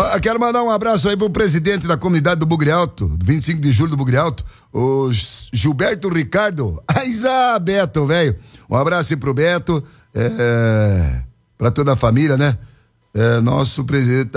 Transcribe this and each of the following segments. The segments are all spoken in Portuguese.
Quero mandar um abraço aí pro presidente da comunidade do Bugre Alto, do 25 de julho do Bugre Alto, o Gilberto Ricardo. Beto, velho. Um abraço aí pro Beto, pra toda a família, né? Nosso presidente,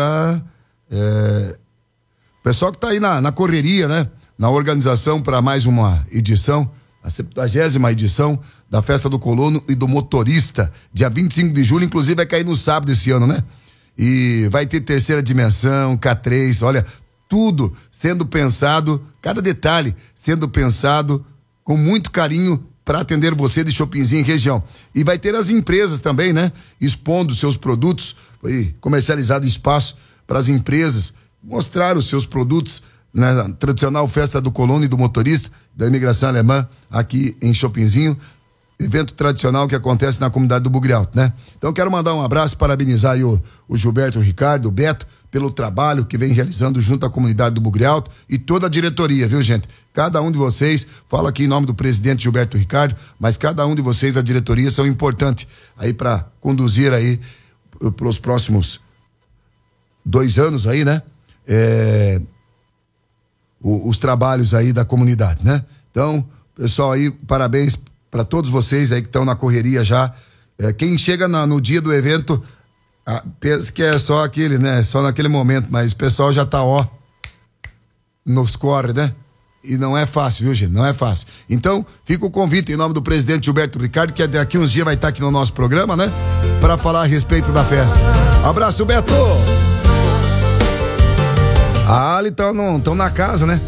pessoal que tá aí na correria, né? Na organização para mais uma edição, a 70ª edição da Festa do Colono e do Motorista, dia 25 de julho, inclusive vai cair no sábado esse ano, né? E vai ter terceira dimensão, K3, olha, tudo sendo pensado, cada detalhe sendo pensado com muito carinho para atender você de Chopinzinho e região. E vai ter as empresas também, né? Expondo seus produtos, foi comercializado espaço para as empresas mostrar os seus produtos na tradicional Festa do Colono e do Motorista da imigração alemã aqui em Chopinzinho, evento tradicional que acontece na comunidade do Bugre Alto, né? Então quero mandar um abraço, parabenizar aí o Gilberto, o Ricardo, o Beto, pelo trabalho que vem realizando junto à comunidade do Bugre Alto e toda a diretoria, viu, gente? Cada um de vocês, falo aqui em nome do presidente Gilberto Ricardo, mas cada um de vocês, a diretoria, são importantes aí para conduzir aí pelos próximos 2 anos aí, né? Os trabalhos aí da comunidade, né? Então, pessoal aí, parabéns para todos vocês aí que estão na correria já. Quem chega no dia do evento, pensa que é só aquele, né? Só naquele momento, mas o pessoal já tá, nos corre, né? E não é fácil, viu, gente? Não é fácil. Então, fica o convite em nome do presidente Gilberto Ricardo, que daqui uns dias vai estar aqui no nosso programa, né? Para falar a respeito da festa. Abraço, Beto! Estão na casa, né?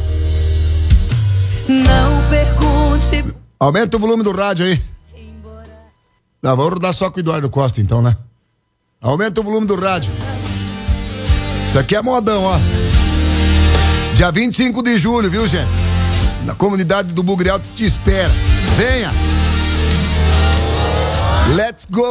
Não pergunte. Aumenta o volume do rádio aí. Vamos rodar só com o Eduardo Costa, então, né? Aumenta o volume do rádio. Isso aqui é modão, Dia 25 de julho, viu, gente? Na comunidade do Bugre Alto te espera. Venha! Let's go!